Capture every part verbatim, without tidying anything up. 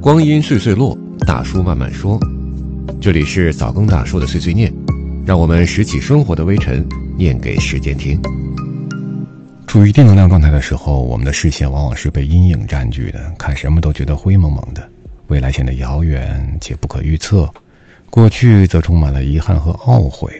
光阴岁岁落，大叔慢慢说。这里是早更大叔的碎碎念，让我们拾起生活的微尘，念给时间听。 处于低能量状态的时候，我们的视线往往是被阴影占据的，看什么都觉得灰蒙蒙的，未来显得遥远且不可预测，过去则充满了遗憾和懊悔。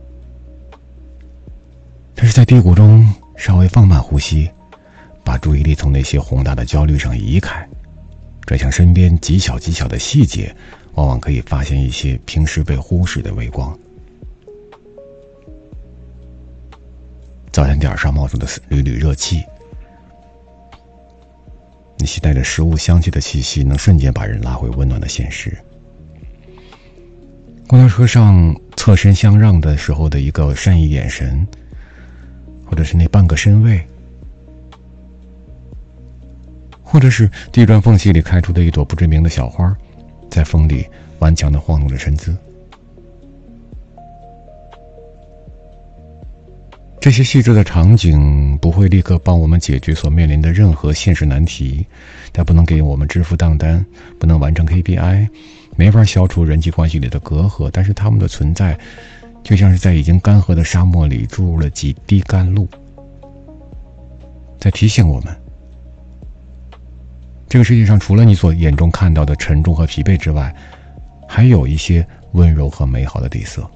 但是在低谷中稍微放慢呼吸，把注意力从那些宏大的焦虑上移开，转向身边极小极小的细节，往往可以发现一些平时被忽视的微光。早餐点上冒出的缕缕热气，那些带着食物香气的气息能瞬间把人拉回温暖的现实。公交车上侧身相让的时候的一个善意眼神，或者是那半个身位，或者是地砖缝隙里开出的一朵不知名的小花，在风里顽强地晃动着身姿。这些细致的场景不会立刻帮我们解决所面临的任何现实难题，它不能给我们支付账单，不能完成 K P I， 没法消除人际关系里的隔阂，但是它们的存在就像是在已经干涸的沙漠里注入了几滴甘露，在提醒我们，这个世界上除了你所眼中看到的沉重和疲惫之外，还有一些温柔和美好的底色。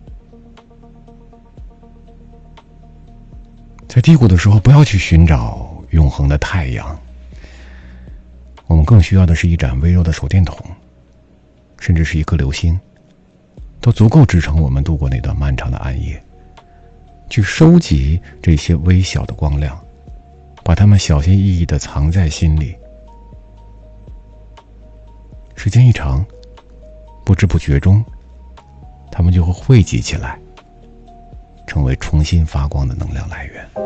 在低谷的时候，不要去寻找永恒的太阳，我们更需要的是一盏微弱的手电筒，甚至是一颗流星，都足够支撑我们度过那段漫长的暗夜。去收集这些微小的光亮，把它们小心翼翼地藏在心里。时间一长，不知不觉中，它们就会汇集起来，成为重新发光的能量来源。